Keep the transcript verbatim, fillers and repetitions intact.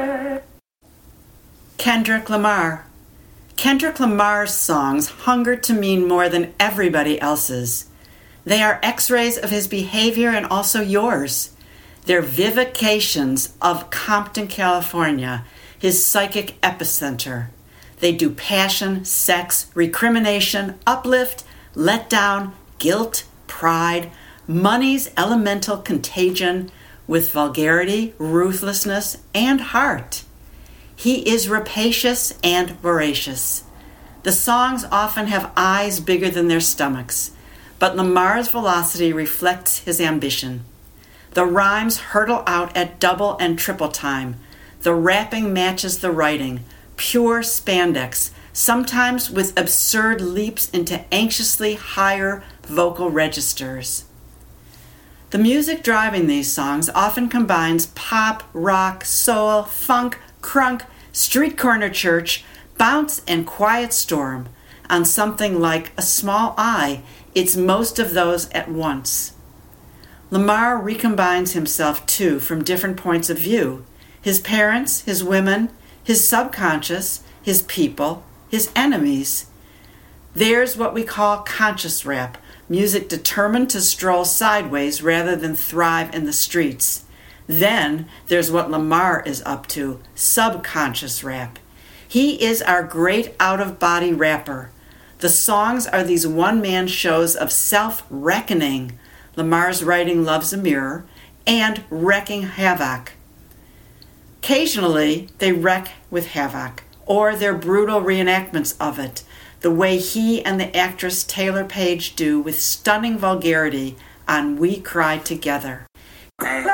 Kendrick Lamar. Kendrick Lamar's songs hunger to mean more than everybody else's. They are x-rays of his behavior and also yours. They're vivifications of Compton, California, his psychic epicenter. They do passion, sex, recrimination, uplift, letdown, guilt, pride, money's elemental contagion with vulgarity, ruthlessness, and heart. He is rapacious and voracious. The songs often have eyes bigger than their stomachs, but Lamar's velocity reflects his ambition. The rhymes hurtle out at double and triple time. The rapping matches the writing, pure spandex, sometimes with absurd leaps into anxiously higher vocal registers. The music driving these songs often combines pop, rock, soul, funk, crunk, street corner church, bounce, and quiet storm. On something like A Small Eye, it's most of those at once. Lamar recombines himself too from different points of view: his parents, his women, his subconscious, his people, his enemies. There's what we call conscious rap, music determined to stroll sideways rather than thrive in the streets. Then there's what Lamar is up to, subconscious rap. He is our great out-of-body rapper. The songs are these one-man shows of self-reckoning. Lamar's writing Love's a Mirror and Wrecking Havoc. Occasionally, they wreck with havoc, or they're brutal reenactments of it, the way he and the actress Taylor Page do with stunning vulgarity on We Cry Together.